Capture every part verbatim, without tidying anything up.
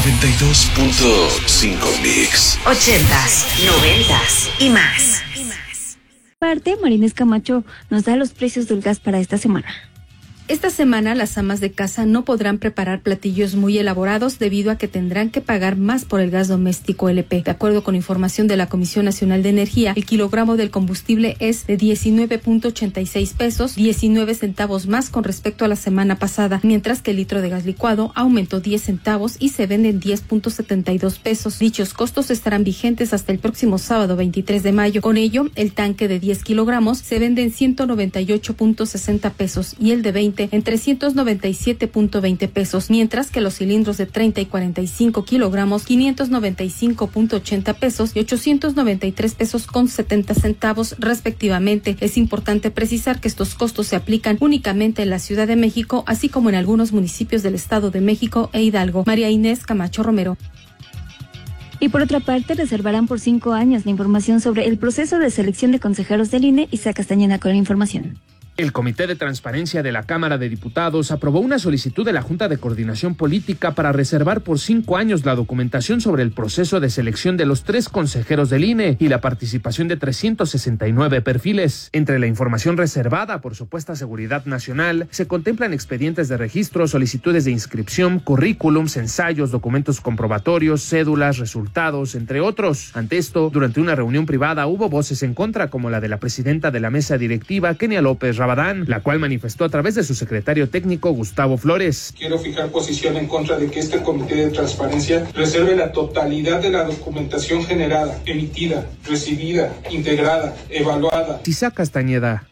noventa y dos punto cinco Mix. Ochentas, noventas y más. Parte, Marines Camacho nos da los precios del gas para esta semana. Esta semana las amas de casa no podrán preparar platillos muy elaborados debido a que tendrán que pagar más por el gas doméstico L P. De acuerdo con información de la Comisión Nacional de Energía, el kilogramo del combustible es de diecinueve punto ochenta y seis pesos, diecinueve centavos más con respecto a la semana pasada, mientras que el litro de gas licuado aumentó diez centavos y se vende en diez punto setenta y dos pesos. Dichos costos estarán vigentes hasta el próximo sábado veintitrés de mayo. Con ello, el tanque de diez kilogramos se vende en ciento noventa y ocho punto sesenta pesos y el de veinte en trescientos noventa y siete punto veinte pesos, mientras que los cilindros de treinta y cuarenta y cinco kilogramos, quinientos noventa y cinco punto ochenta pesos y ochocientos noventa y tres pesos con setenta centavos respectivamente. Es importante precisar que estos costos se aplican únicamente en la Ciudad de México, así como en algunos municipios del Estado de México e Hidalgo. María Inés Camacho Romero. Y por otra parte, reservarán por cinco años la información sobre el proceso de selección de consejeros del I N E. Isaac Castañeda con la información. El Comité de Transparencia de la Cámara de Diputados aprobó una solicitud de la Junta de Coordinación Política para reservar por cinco años la documentación sobre el proceso de selección de los tres consejeros del I N E y la participación de trescientos sesenta y nueve perfiles. Entre la información reservada por supuesta seguridad nacional, se contemplan expedientes de registro, solicitudes de inscripción, currículums, ensayos, documentos comprobatorios, cédulas, resultados, entre otros. Ante esto, durante una reunión privada hubo voces en contra, como la de la presidenta de la mesa directiva, Kenia López Rabadán, la cual manifestó a través de su secretario técnico Gustavo Flores. Quiero fijar posición en contra de que este comité de transparencia reserve la totalidad de la documentación generada, emitida, recibida, integrada, evaluada. Isaac Castañeda.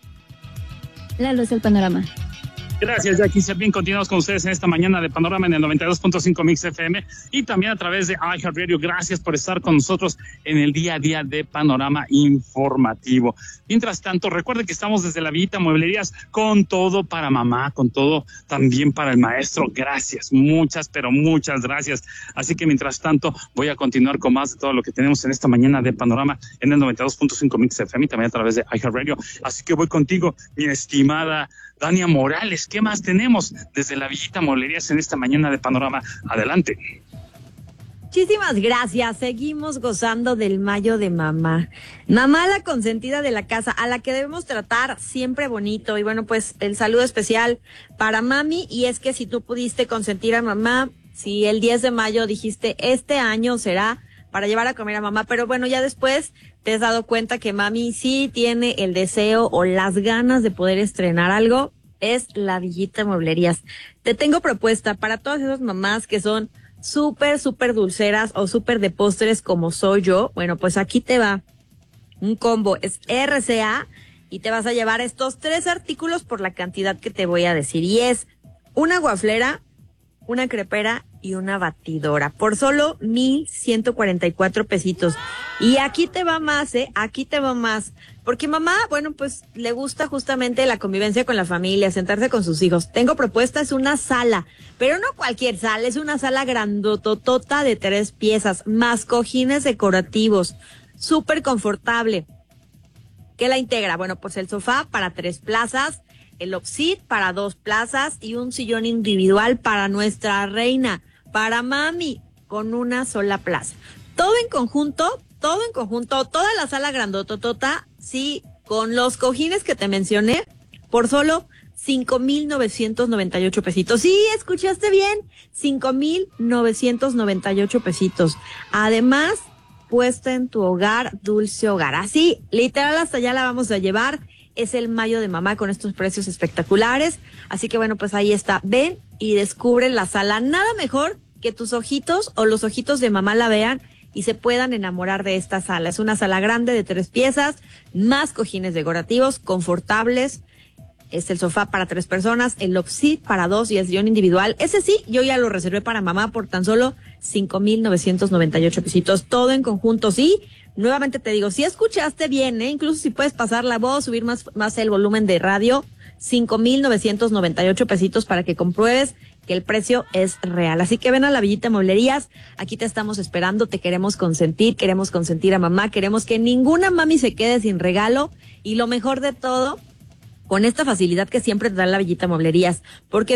Lalo es el panorama. Gracias, Jackie. Bien, continuamos con ustedes en esta mañana de Panorama en el noventa y dos punto cinco Mix F M y también a través de iHeartRadio. Gracias por estar con nosotros en el día a día de Panorama Informativo. Mientras tanto, recuerden que estamos desde la Villita Mueblerías con todo para mamá, con todo también para el maestro. Gracias, muchas, pero muchas gracias. Así que mientras tanto, voy a continuar con más de todo lo que tenemos en esta mañana de Panorama en el noventa y dos punto cinco Mix F M y también a través de iHeartRadio. Así que voy contigo, mi estimada Dania Morales. ¿Qué más tenemos desde la Villita Mueblerías en esta mañana de Panorama? Adelante. Muchísimas gracias. Seguimos gozando del mayo de mamá. Mamá, la consentida de la casa, a la que debemos tratar siempre bonito. Y bueno, pues el saludo especial para mami. Y es que si tú pudiste consentir a mamá, si el diez de mayo dijiste, este año será para llevar a comer a mamá, pero bueno, ya después te has dado cuenta que mami sí tiene el deseo o las ganas de poder estrenar algo, es la Villita Mueblerías. Te tengo propuesta para todas esas mamás que son súper, súper dulceras o súper de postres como soy yo. Bueno, pues aquí te va un combo, es R C A y te vas a llevar estos tres artículos por la cantidad que te voy a decir. Y es una guaflera, una crepera y una batidora por solo mil ciento cuarenta y cuatro pesitos. Y aquí te va más, ¿eh? Aquí te va más. Porque mamá, bueno, pues le gusta justamente la convivencia con la familia, sentarse con sus hijos. Tengo propuesta, es una sala, pero no cualquier sala, es una sala grandototota de tres piezas, más cojines decorativos, súper confortable. ¿Qué la integra? Bueno, pues el sofá para tres plazas, el love para dos plazas y un sillón individual para nuestra reina, para mami, con una sola plaza. Todo en conjunto, todo en conjunto, toda la sala grandototota, sí, con los cojines que te mencioné, por solo cinco mil novecientos noventa y ocho pesitos. Sí, escuchaste bien, cinco mil novecientos noventa y ocho pesitos. Además, puesta en tu hogar, dulce hogar. Así, literal, hasta allá la vamos a llevar. Es el mayo de mamá con estos precios espectaculares. Así que bueno, pues ahí está. Ven y descubre la sala. Nada mejor que tus ojitos o los ojitos de mamá la vean y se puedan enamorar de esta sala. Es una sala grande de tres piezas, más cojines decorativos, confortables. Es el sofá para tres personas, el love seat para dos y el sillón individual. Ese sí, yo ya lo reservé para mamá por tan solo cinco mil novecientos noventa y ocho pesitos. Todo en conjunto, sí. Nuevamente te digo, si escuchaste bien, ¿eh? Incluso si puedes pasar la voz, subir más, más el volumen de radio, cinco mil novecientos noventa y ocho pesitos para que compruebes que el precio es real. Así que ven a la Villita Mueblerías, aquí te estamos esperando, te queremos consentir, queremos consentir a mamá, queremos que ninguna mami se quede sin regalo y lo mejor de todo, con esta facilidad que siempre te da la Villita Mueblerías, porque